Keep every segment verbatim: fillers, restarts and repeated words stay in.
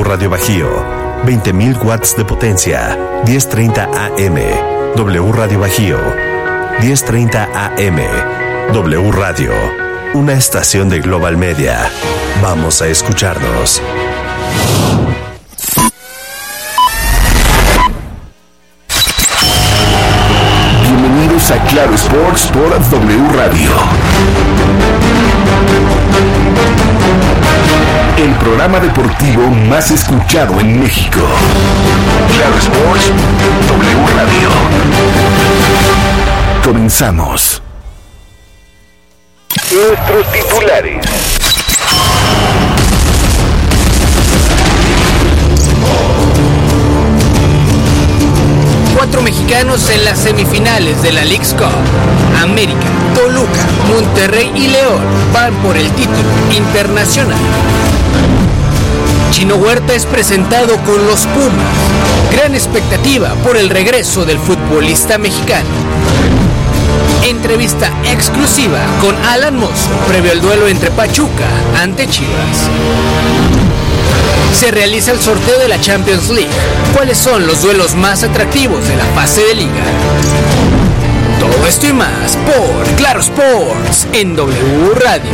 Radio Bajío, veinte mil watts de potencia, diez treinta A M. W Radio Bajío, diez treinta A M. W Radio, una estación de Global Media. Vamos a escucharnos. Bienvenidos a Claro Sports por W Radio. El programa deportivo más escuchado en México. Claro Sports, W Radio. Comenzamos. Nuestros titulares. Cuatro mexicanos en las semifinales de la Leagues Cup. América, Toluca, Monterrey y León van por el título internacional. Chino Huerta es presentado con los Pumas. Gran expectativa por el regreso del futbolista mexicano. Entrevista exclusiva con Alan Mozo previo al duelo entre Pachuca ante Chivas. Se realiza el sorteo de la Champions League. ¿Cuáles son los duelos más atractivos de la fase de liga? Todo esto y más por Claro Sports en W Radio.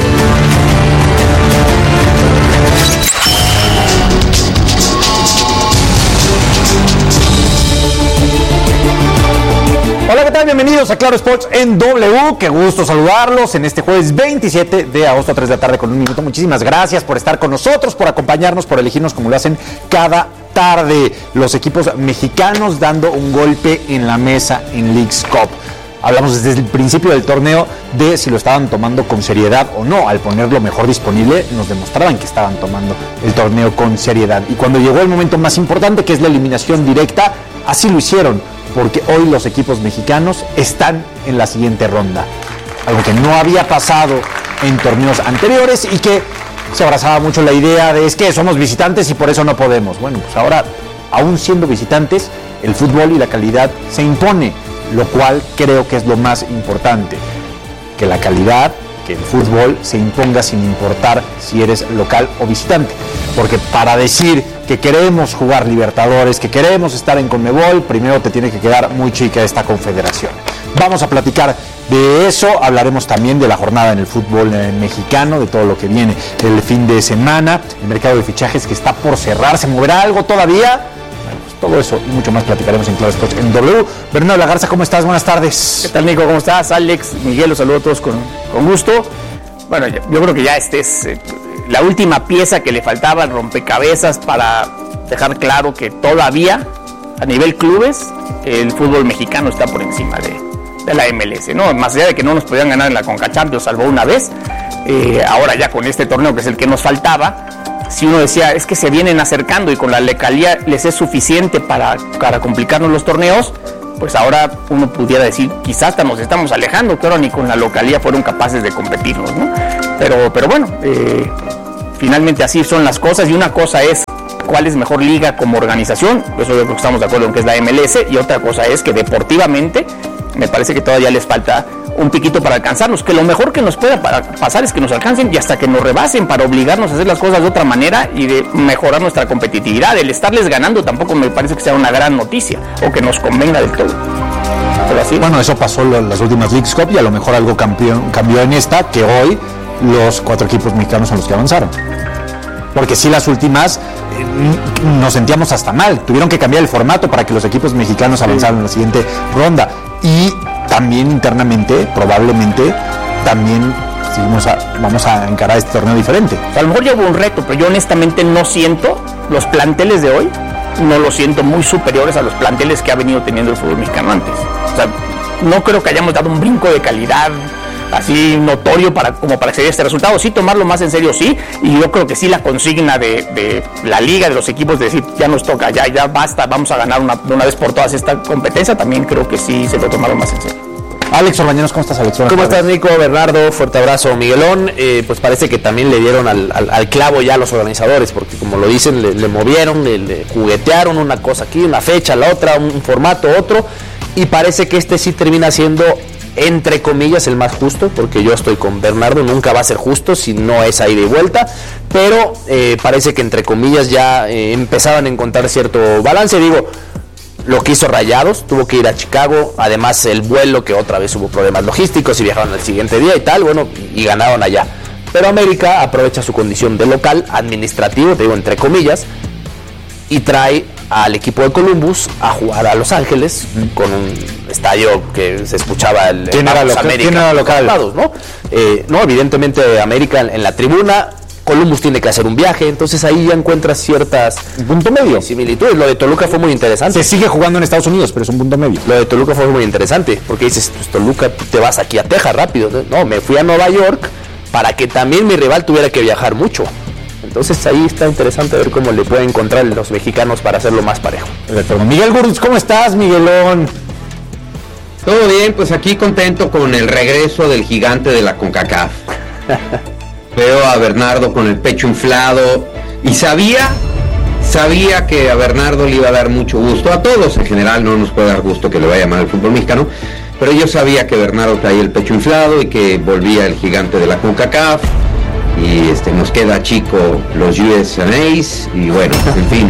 Hola, ¿qué tal? Bienvenidos a Claro Sports en W. Qué gusto saludarlos en este jueves veintisiete de agosto a tres de la tarde con un minuto. Muchísimas gracias por estar con nosotros, por acompañarnos, por elegirnos como lo hacen cada tarde. Los equipos mexicanos dando un golpe en la mesa en Leagues Cup. Hablamos desde el principio del torneo de si lo estaban tomando con seriedad o no. Al poner lo mejor disponible, nos demostraban que estaban tomando el torneo con seriedad. Y cuando llegó el momento más importante, que es la eliminación directa, así lo hicieron, porque hoy los equipos mexicanos están en la siguiente ronda. Algo que no había pasado en torneos anteriores y que se abrazaba mucho la idea de es que somos visitantes y por eso no podemos. Bueno, pues ahora, aún siendo visitantes, el fútbol y la calidad se impone, lo cual creo que es lo más importante. Que la calidad, que el fútbol se imponga sin importar si eres local o visitante. Porque para decir que queremos jugar Libertadores, que queremos estar en Conmebol, primero te tiene que quedar muy chica esta confederación. Vamos a platicar de eso, hablaremos también de la jornada en el fútbol mexicano, de todo lo que viene el fin de semana, el mercado de fichajes que está por cerrar, ¿se moverá algo todavía? Bueno, pues todo eso y mucho más platicaremos en Claro Sports en W. Bernardo Lagarza, ¿cómo estás? Buenas tardes. ¿Qué tal, Nico? ¿Cómo estás? Alex, Miguel, los saludo a todos con, con gusto. Bueno, yo, yo creo que ya este es eh, la última pieza que le faltaba al rompecabezas para dejar claro que todavía a nivel clubes el fútbol mexicano está por encima de, de la M L S, ¿no? Más allá de que no nos podían ganar en la Conca Champions, salvo una vez, eh, ahora ya con este torneo que es el que nos faltaba, si uno decía es que se vienen acercando y con la localía les es suficiente para, para complicarnos los torneos, pues ahora uno pudiera decir, quizás hasta nos estamos alejando, que ahora ni con la localía fueron capaces de competirnos, ¿no? Pero, pero bueno, eh, finalmente así son las cosas, y una cosa es cuál es mejor liga como organización, eso yo creo que estamos de acuerdo en que es la M L S, y otra cosa es que deportivamente me parece que todavía les falta un piquito para alcanzarnos, que lo mejor que nos pueda para pasar es que nos alcancen y hasta que nos rebasen para obligarnos a hacer las cosas de otra manera y de mejorar nuestra competitividad. El estarles ganando tampoco me parece que sea una gran noticia o que nos convenga del todo. Pero así. Bueno, eso pasó en las últimas Leagues Cup y a lo mejor algo cambió, cambió en esta, que hoy los cuatro equipos mexicanos son los que avanzaron. Porque sí, las últimas eh, nos sentíamos hasta mal. Tuvieron que cambiar el formato para que los equipos mexicanos avanzaran en la siguiente ronda. Y también internamente, probablemente, también seguimos a, vamos a encarar este torneo diferente. A lo mejor ya hubo un reto, pero yo honestamente no siento los planteles de hoy, no los siento muy superiores a los planteles que ha venido teniendo el fútbol mexicano antes. O sea, no creo que hayamos dado un brinco de calidad así notorio para como para acceder a este resultado. Sí, tomarlo más en serio, sí, y yo creo que sí la consigna de, de la liga, de los equipos, de decir, ya nos toca, ya, ya basta, vamos a ganar una, de una vez por todas esta competencia, también creo que sí se lo tomaron más en serio. Alex Orbañanos, ¿cómo estás, Alex? ¿Cómo estás, Nico? Bernardo, fuerte abrazo. Miguelón, eh, pues parece que también le dieron al, al, al clavo ya a los organizadores, porque como lo dicen, le, le movieron, le, le juguetearon una cosa aquí, una fecha, la otra, un, un formato, otro, y parece que este sí termina siendo entre comillas, el más justo, porque yo estoy con Bernardo, nunca va a ser justo si no es a ida y vuelta, pero eh, parece que entre comillas ya eh, empezaban a encontrar cierto balance. Digo, lo que hizo Rayados, tuvo que ir a Chicago, además el vuelo, que otra vez hubo problemas logísticos y viajaron al siguiente día y tal, bueno, y ganaron allá. Pero América aprovecha su condición de local, administrativo, te digo entre comillas, y trae al equipo de Columbus a jugar a Los Ángeles, uh-huh, con un estadio que se escuchaba el, ¿Quién, era local? América, ¿Quién era local? Lados, ¿no? Eh, no, evidentemente América en, en la tribuna, Columbus tiene que hacer un viaje, entonces ahí ya encuentras ciertas un punto medio similitudes. Lo de Toluca fue muy interesante. Se sigue jugando en Estados Unidos, pero es un punto medio. Lo de Toluca fue muy interesante, porque dices, pues Toluca, tú te vas aquí a Texas rápido. No, me fui a Nueva York para que también mi rival tuviera que viajar mucho. Entonces ahí está interesante ver cómo le pueden encontrar los mexicanos para hacerlo más parejo. Miguel Gurutz, ¿cómo estás, Miguelón? Todo bien, pues aquí contento con el regreso del gigante de la CONCACAF. Veo a Bernardo con el pecho inflado y sabía, sabía que a Bernardo le iba a dar mucho gusto. A todos en general no nos puede dar gusto que le vaya mal el fútbol mexicano, pero yo sabía que Bernardo traía el pecho inflado y que volvía el gigante de la CONCACAF. Y este, nos queda chico los U S A y bueno, en fin,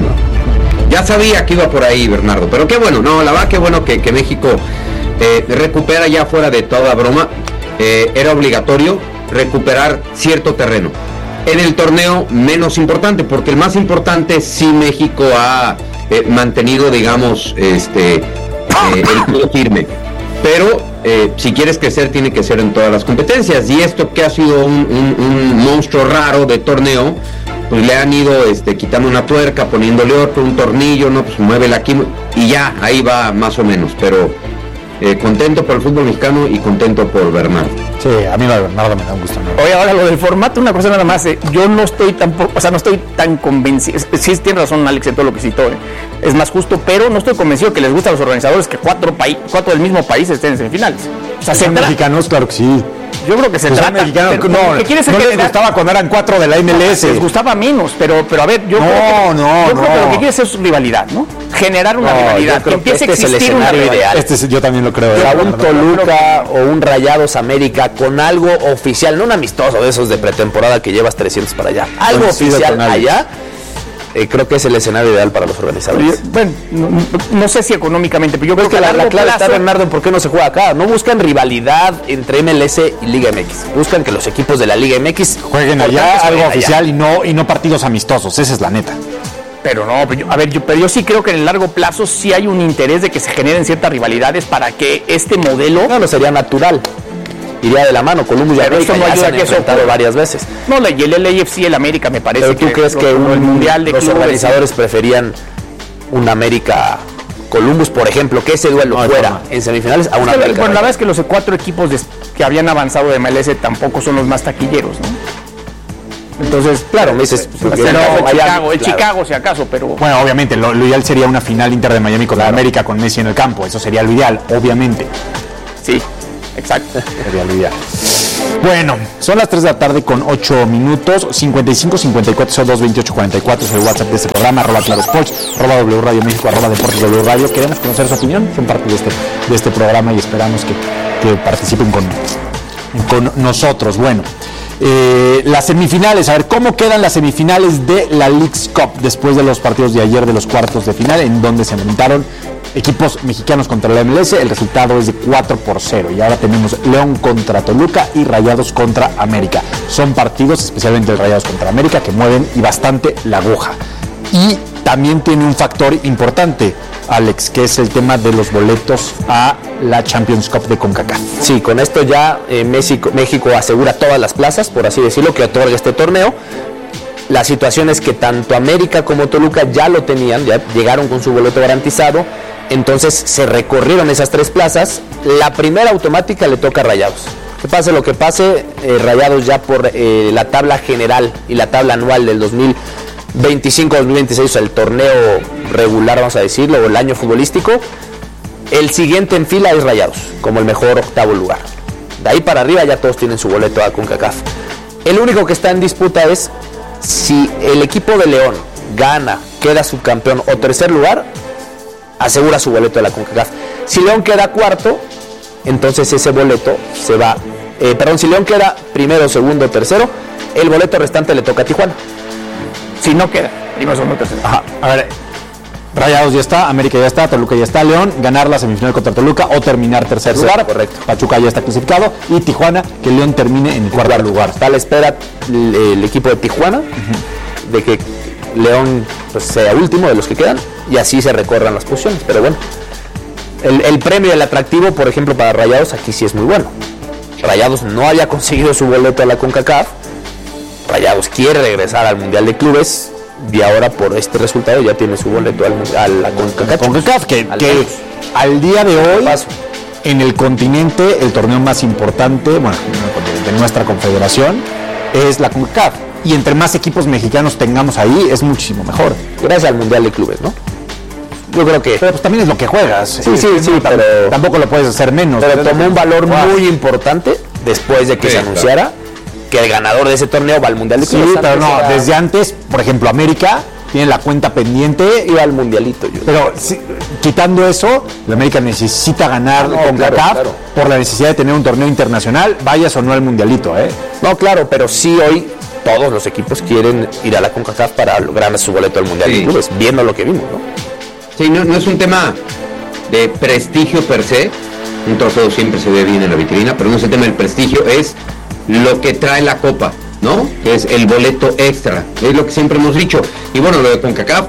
ya sabía que iba por ahí Bernardo, pero qué bueno, no, la verdad qué bueno que, que México eh, recupera ya fuera de toda broma. Eh, era obligatorio recuperar cierto terreno en el torneo menos importante, porque el más importante sí México ha eh, mantenido, digamos, este eh, el pie firme. Pero eh, si quieres crecer tiene que ser en todas las competencias, y esto que ha sido un, un, un monstruo raro de torneo, pues le han ido este, quitando una tuerca, poniéndole otro, un tornillo, no, pues muévela aquí y ya, ahí va más o menos, pero eh, contento por el fútbol mexicano y contento por Bernardo. Sí, a mí Bernardo me da un gusto, ¿no? Oye, ahora lo del formato, una cosa nada más, eh, yo no estoy tan, o sea, no estoy tan convencido, sí tiene razón Alex en todo lo que citó, eh, es más justo, pero no estoy convencido que les gusta a los organizadores que cuatro, paí- cuatro del mismo país estén en semifinales. O sea, ¿Son mexicanos? Claro que sí. Yo creo que se pues trata, mexicanos, pero, no, ¿qué quieres no les generar? gustaba cuando eran cuatro de la M L S. Les gustaba menos, pero, pero a ver, yo no, creo que, no, yo no. creo que lo que quieres es rivalidad, ¿no? Generar una No, rivalidad, yo creo que empiece que a este es el existir una escenario rivalidad. ideal. Este es- yo también lo creo. O sea, de un verdad. Toluca o un Rayados América con algo oficial, no un amistoso de esos de pretemporada que llevas trescientos para allá. Algo Bueno, sí, oficial con algo. allá, eh, creo que es el escenario ideal para los organizadores. Bueno, no, no sé si económicamente, pero yo creo Creo que que la, a la largo clave está, plazo- Bernardo, en por qué no se juega acá. No buscan rivalidad entre M L S y Liga M X. Buscan que los equipos de la Liga M X Jueguen allá, importantes algo jueguen allá. oficial y no, y no partidos amistosos, esa es la neta. Pero no, pero yo- a ver, yo, pero yo sí creo que en el largo plazo sí hay un interés de que se generen ciertas rivalidades para que este modelo... No, no sería natural. Iría de la mano. Columbus y Pero América eso no ya ayuda se a han que eso enfrentado ocurra. varias veces. No, la- y el L A F C, el América, me parece Pero tú crees que lo- un, el Mundial de los Clubes, organizadores preferían un América Columbus, por ejemplo, que ese duelo No, fuera no. en semifinales a Es una que, América? bueno, la verdad es que los cuatro equipos de- que habían avanzado de M L S tampoco son los más taquilleros, ¿no? Entonces, Claro, me dices, pues, porque si no, acaso, el allá, Chicago, el claro. Chicago si acaso, pero... Bueno, obviamente, lo, lo ideal sería una final Inter de Miami contra América con Messi en el campo. Eso sería lo ideal, obviamente. Sí, exacto. Sería lo ideal. Bueno, son las tres de la tarde con ocho minutos, cincuenta y cinco, cincuenta y cuatro, cero dos, veintiocho, cuarenta y cuatro es el WhatsApp de este programa, arroba Claro Sports, arroba W Radio México, arroba Deportes W Radio. Queremos conocer su opinión, son parte de este, de este programa y esperamos que, que participen con, con nosotros. Bueno, eh, las semifinales, a ver, ¿cómo quedan las semifinales de la Leagues Cup después de los partidos de ayer de los cuartos de final, en donde se enfrentaron equipos mexicanos contra la M L S? El resultado es de cuatro por cero y ahora tenemos León contra Toluca y Rayados contra América. Son partidos, especialmente el Rayados contra América, que mueven y bastante la aguja. Y también tiene un factor importante, Alex, que es el tema de los boletos a la Champions Cup de CONCACAF. Sí, con esto ya eh, México, México asegura todas las plazas, por así decirlo, que otorga este torneo. La situación es que tanto América como Toluca ya lo tenían, ya llegaron con su boleto garantizado, entonces se recorrieron esas tres plazas. La primera automática le toca a Rayados. Que pase lo que pase, eh, Rayados ya por eh, la tabla general y la tabla anual del dos mil veinticinco dos mil veintiséis, o sea, el torneo regular, vamos a decirlo, o el año futbolístico, el siguiente en fila es Rayados, como el mejor octavo lugar. De ahí para arriba ya todos tienen su boleto a CONCACAF. El único que está en disputa es si el equipo de León gana, queda subcampeón o tercer lugar, asegura su boleto de la CONCACAF. Si León queda cuarto, entonces ese boleto se va, eh, perdón, si León queda primero, segundo, tercero, el boleto restante le toca a Tijuana. Si no queda, primero, segundo, tercero. Ajá, a ver, Rayados ya está, América ya está, Toluca ya está, León, ganar la semifinal contra Toluca o terminar tercer Tercero, lugar. correcto. Pachuca ya está clasificado y Tijuana, que León termine en el cuarto, cuarto lugar. Está a la espera el, el equipo de Tijuana uh-huh. de que León pues, sea último de los que quedan y así se recorran las posiciones. Pero bueno, el, el premio, el atractivo, por ejemplo, para Rayados aquí sí es muy bueno. Rayados no había conseguido su boleto a la CONCACAF. Rayados quiere regresar al Mundial de Clubes y ahora por este resultado ya tiene su boleto al, a la CONCACAF. CONCACAF, que, al, que al día de hoy, paso. en el continente, el torneo más importante, bueno, de nuestra confederación, es la CONCACAF. Y entre más equipos mexicanos tengamos ahí, es muchísimo mejor. Gracias al Mundial de Clubes, ¿no? Yo creo que... Pero pues también es lo que juegas. Sí, sí, sí, no, pero... Tampoco lo puedes hacer menos. Pero tomó un valor wow. muy importante después de que sí, se anunciara claro. que el ganador de ese torneo va al Mundial de Clubes. Sí, pero no, era... desde antes, por ejemplo, América tiene la cuenta pendiente. Iba al Mundialito. Yo. Pero si, quitando eso, la América necesita ganar Ah, no, con claro, CONCACAF claro. por la necesidad de tener un torneo internacional, vayas o no al Mundialito, ¿eh? No, claro, pero sí hoy todos los equipos quieren ir a la CONCACAF para lograr su boleto al Mundial Sí. de Clubes, viendo lo que vimos, ¿no? Sí, no, no es un tema de prestigio per se. Un trofeo siempre se ve bien en la vitrina, pero no es el tema del prestigio, es lo que trae la copa, ¿no? Que es el boleto extra, es lo que siempre hemos dicho. Y bueno, lo de CONCACAF,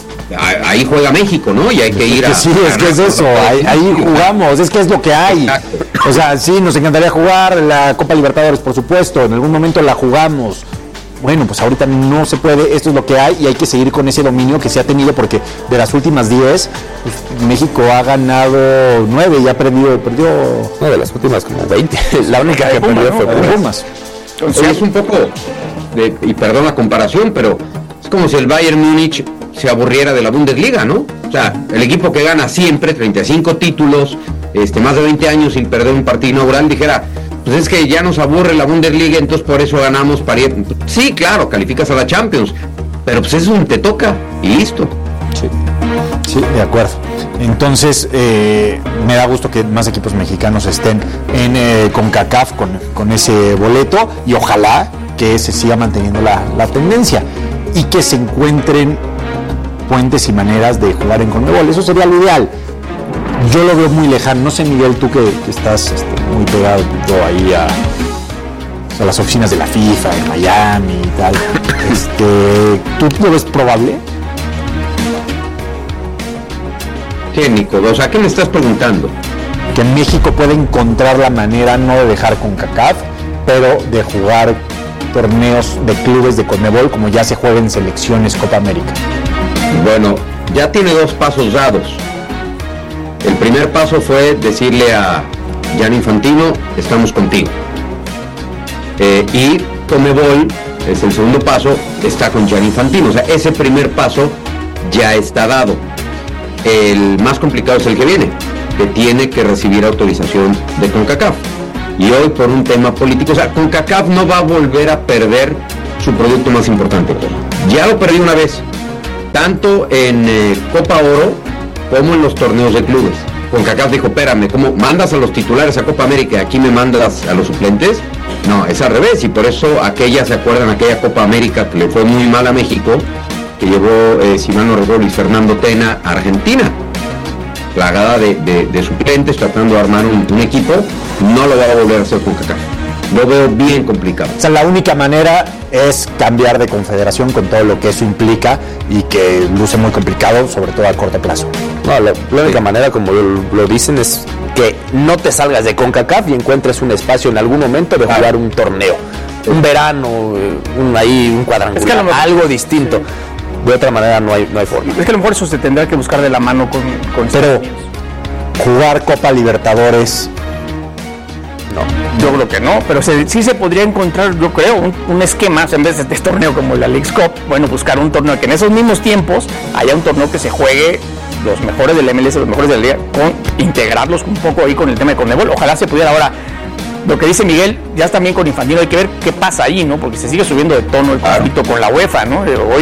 ahí juega México, ¿no? Y hay que ir a... Sí, es que es eso, ahí, ahí jugamos, es que es lo que hay. Exacto. O sea, sí, nos encantaría jugar la Copa Libertadores, por supuesto, en algún momento la jugamos. Bueno, pues ahorita no se puede, esto es lo que hay y hay que seguir con ese dominio que se ha tenido porque de las últimas diez, pues, México ha ganado nueve y ha perdido, perdió... No, de las últimas como veinte. La única que Puma, perdió ¿no? fue Pumas. Pumas. Entonces, es un poco, de, y perdón la comparación, pero es como si el Bayern Múnich se aburriera de la Bundesliga, ¿no? O sea, el equipo que gana siempre treinta y cinco títulos, este, más de veinte años sin perder un partido inaugural, dijera, pues es que ya nos aburre la Bundesliga, entonces por eso ganamos para ir. Sí, claro, calificas a la Champions, pero pues eso te toca y listo. Sí, sí, de acuerdo. Entonces, eh, me da gusto que más equipos mexicanos estén en eh, CONCACAF con, con ese boleto y ojalá que se siga manteniendo la, la tendencia y que se encuentren puentes y maneras de jugar en CONMEBOL. Eso sería lo ideal. Yo lo veo muy lejano. No sé, Miguel, tú que, que estás este, muy pegado ahí a, a las oficinas de la FIFA en Miami y tal. Este, ¿tú lo ves probable? ¿Qué, Nico? O sea, ¿qué me estás preguntando? Que México puede encontrar la manera no de dejar CONCACAF, pero de jugar torneos de clubes de CONMEBOL como ya se juega en selecciones Copa América. Bueno, ya tiene dos pasos dados. El primer paso fue decirle a Gianni Infantino, estamos contigo. Eh, y CONMEBOL, es el segundo paso, está con Gianni Infantino. O sea, ese primer paso ya está dado. El más complicado es el que viene, que tiene que recibir autorización de CONCACAF. Y hoy por un tema político, o sea, CONCACAF no va a volver a perder su producto más importante. Ya lo perdió una vez, tanto en eh, Copa Oro como en los torneos de clubes. CONCACAF dijo, espérame, ¿cómo mandas a los titulares a Copa América y aquí me mandas a los suplentes? No, es al revés, y por eso aquella, ¿se acuerdan? Aquella Copa América que le fue muy mal a México, que llevó, eh, si mal no recuerdo, Luis Fernando Tena a Argentina, plagada de, de, de suplentes, tratando de armar un, un equipo. No lo va a volver a hacer CONCACAF. Lo veo bien complicado. O sea, la única manera es cambiar de confederación con todo lo que eso implica y que luce muy complicado, sobre todo a corto plazo. No, la, la única manera, como lo, lo dicen, es que no te salgas de CONCACAF y encuentres un espacio en algún momento de jugar un torneo. Un verano, un, ahí, un cuadrangular, Es que a lo mejor- algo distinto. De otra manera no hay, no hay forma. Es que a lo mejor eso se tendrá que buscar de la mano con, con Pero jugar Copa Libertadores, No. Yo creo que no, pero se, sí se podría encontrar, yo creo, un, un esquema, en vez de este torneo como la Leagues Cup, bueno, buscar un torneo que en esos mismos tiempos haya un torneo que se juegue los mejores del M L S, los mejores del día, con integrarlos un poco ahí con el tema de CONMEBOL. Ojalá se pudiera. Ahora, lo que dice Miguel, ya también con Infantino hay que ver qué pasa ahí, ¿no? Porque se sigue subiendo de tono el conflicto con la UEFA, ¿no? Eh, Hoy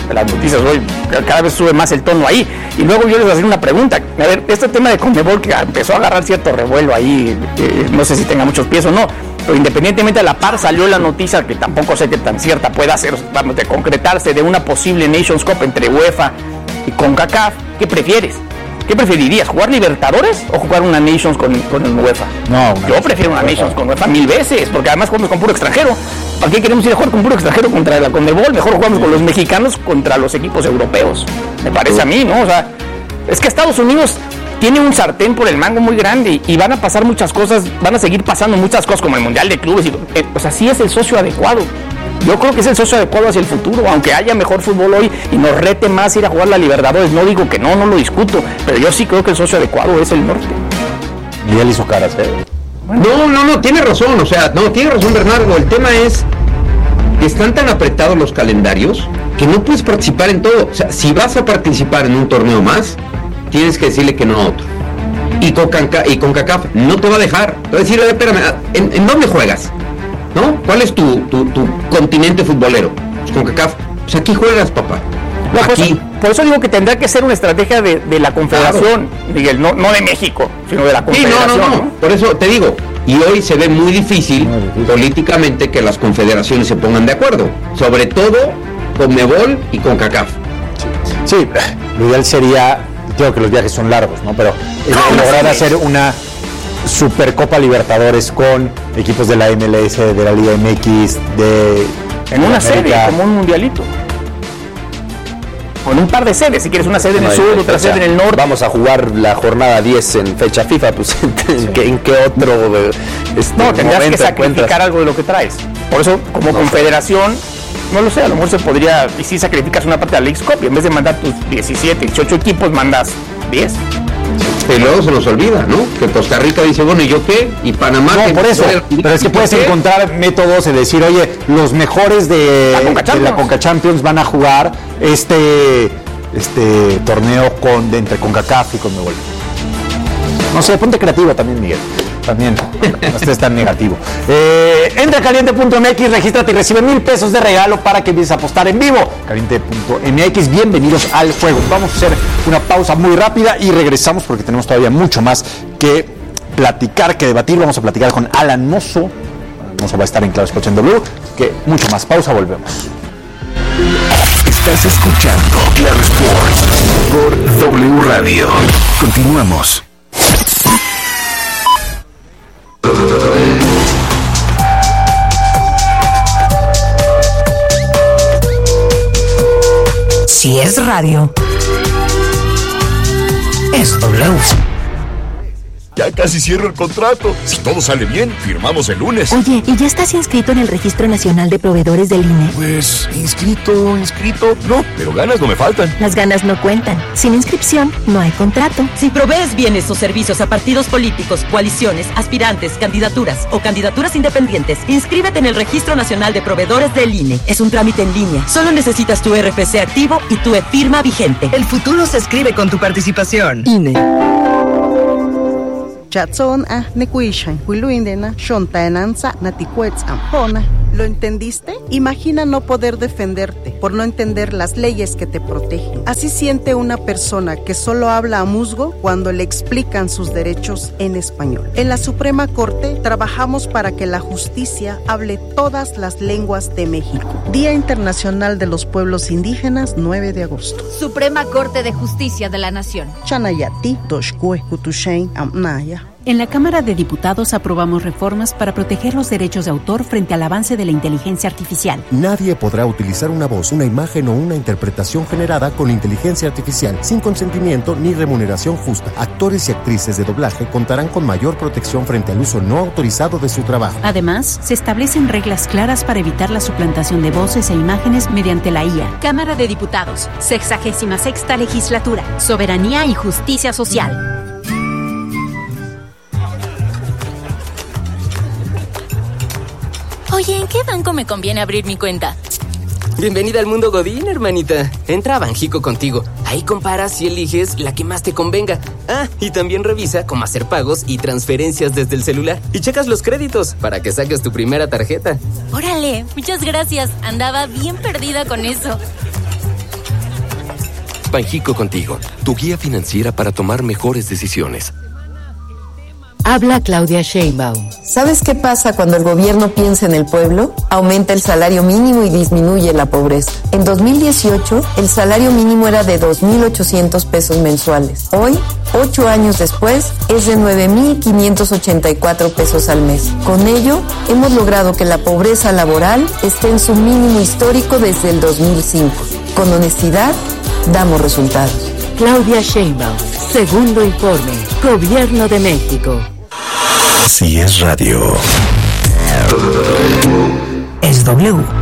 las noticias hoy, cada vez sube más el tono ahí. Y luego yo les voy a hacer una pregunta. A ver, este tema de CONMEBOL que empezó a agarrar cierto revuelo ahí, eh, no sé si tenga muchos pies o no, pero independientemente a la par salió la noticia, que tampoco sé qué tan cierta pueda ser, vamos, de concretarse, de una posible Nations Cup entre UEFA y CONCACAF. ¿Qué prefieres? ¿Qué preferirías? ¿Jugar Libertadores o jugar una Nations con, con el UEFA? No, una Yo prefiero una Nations con UEFA mil veces, porque además jugamos con puro extranjero. ¿Para qué queremos ir a jugar con puro extranjero contra la CONMEBOL? Mejor jugamos con los mexicanos contra los equipos europeos. Me parece a mí, ¿no? O sea, es que Estados Unidos tiene un sartén por el mango muy grande y van a pasar muchas cosas, van a seguir pasando muchas cosas como el Mundial de Clubes. Y, eh, o sea, sí es el socio adecuado. Yo creo que es el socio adecuado hacia el futuro, aunque haya mejor fútbol hoy y nos rete más ir a jugar la Libertadores. No digo que no, no lo discuto, pero yo sí creo que el socio adecuado es el norte. Y él hizo caras, ¿eh? No, no, no, tiene razón, o sea, no, tiene razón Bernardo, el tema es que están tan apretados los calendarios que no puedes participar en todo. O sea, si vas a participar en un torneo más, tienes que decirle que no a otro. Y con, y con CONCACAF no te va a dejar. Te va a decir, espérame, ¿en, ¿en dónde juegas? ¿No? ¿Cuál es tu, tu, tu continente futbolero? Pues CONCACAF. Pues aquí juegas, papá. No, por, aquí. eso, por eso digo que tendrá que ser una estrategia de, de la Confederación, claro. Miguel, no, no de México, sino de la Confederación. Sí, no, no, no, ¿no? Por eso te digo, y hoy se ve muy difícil, muy difícil políticamente que las confederaciones se pongan de acuerdo, sobre todo CONMEBOL y CONCACAF. Sí, sí, lo ideal sería, creo que los viajes son largos, ¿no? Pero no, lograr no, hacer una Supercopa Libertadores con equipos de la M L S, de la Liga M X, de en una América. Sede, como un mundialito. O en un par de sedes, si quieres una sede en el sur, otra sede en el norte. Vamos a jugar la jornada diez en fecha FIFA, pues ¿en, sí. qué, en qué otro este, no, tendrás que sacrificar encuentras? Algo de lo que traes. Por eso, como no confederación, sé. no lo sé, a lo mejor se podría, y si sacrificas una parte de la Leagues Cup, y en vez de mandar tus diecisiete, dieciocho equipos, mandas diez. Y luego se nos olvida, ¿no? Que Costa Rica dice, bueno, ¿y yo qué? Y Panamá... No, que por eso, pero es que puedes qué? encontrar métodos de decir, oye, los mejores de la Conca Champions, de la Conca Champions van a jugar este... este torneo con de entre CONCACAF y CONMEBOL. No sé, ponte creativo también, Miguel. También, no estés tan negativo. Eh, entra a caliente punto m x, regístrate y recibe mil pesos de regalo para que empieces a apostar en vivo. caliente punto m x, bienvenidos al juego. Vamos a hacer una pausa muy rápida y regresamos porque tenemos todavía mucho más que platicar, que debatir. Vamos a platicar con Alan Mozo. Alan Mozo va a estar en Claro Sports en W. Que mucho más. Pausa, volvemos. Estás escuchando Claro Sports por W Radio. Continuamos. Si es radio, es W. Ya casi cierro el contrato. Si todo sale bien, firmamos el lunes. Oye, ¿y ya estás inscrito en el Registro Nacional de Proveedores del I N E? Pues, inscrito, inscrito, no, pero ganas no me faltan. Las ganas no cuentan. Sin inscripción, no hay contrato. Si provees bienes o servicios a partidos políticos, coaliciones, aspirantes, candidaturas o candidaturas independientes, inscríbete en el Registro Nacional de Proveedores del I N E. Es un trámite en línea. Solo necesitas tu R F C activo y tu e-firma vigente. El futuro se escribe con tu participación. I N E. Chatson a nekuishan, huiluindena, shontaenanza, naticuetz ampona. ¿Lo entendiste? Imagina no poder defenderte por no entender las leyes que te protegen. Así siente una persona que solo habla a musgo cuando le explican sus derechos en español. En la Suprema Corte trabajamos para que la justicia hable todas las lenguas de México. Día Internacional de los Pueblos Indígenas, nueve de agosto. Suprema Corte de Justicia de la Nación. Chanayati, Toshkue, Kutushain, Amnaya. En la Cámara de Diputados aprobamos reformas para proteger los derechos de autor frente al avance de la inteligencia artificial. Nadie podrá utilizar una voz, una imagen o una interpretación generada con inteligencia artificial sin consentimiento ni remuneración justa. Actores y actrices de doblaje contarán con mayor protección frente al uso no autorizado de su trabajo. Además, se establecen reglas claras para evitar la suplantación de voces e imágenes mediante la I A. Cámara de Diputados, sexagésima sexta legislatura, soberanía y justicia social. Oye, ¿en qué banco me conviene abrir mi cuenta? Bienvenida al mundo Godín, hermanita. Entra a Banjico contigo. Ahí comparas y eliges la que más te convenga. Ah, y también revisa cómo hacer pagos y transferencias desde el celular. Y checas los créditos para que saques tu primera tarjeta. Órale, muchas gracias. Andaba bien perdida con eso. Banjico Contigo, tu guía financiera para tomar mejores decisiones. Habla Claudia Sheinbaum. ¿Sabes qué pasa cuando el gobierno piensa en el pueblo? Aumenta el salario mínimo y disminuye la pobreza. En dos mil dieciocho, el salario mínimo era de dos mil ochocientos pesos mensuales. Hoy, ocho años después, es de nueve mil quinientos ochenta y cuatro pesos al mes. Con ello, hemos logrado que la pobreza laboral esté en su mínimo histórico desde el dos mil cinco. Con honestidad, damos resultados. Claudia Sheinbaum, segundo informe, Gobierno de México. Si es radio. Es W.